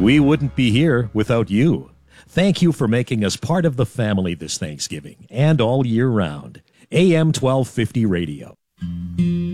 We wouldn't be here without you. Thank you for making us part of the family this Thanksgiving and all year round. AM 1250 Radio.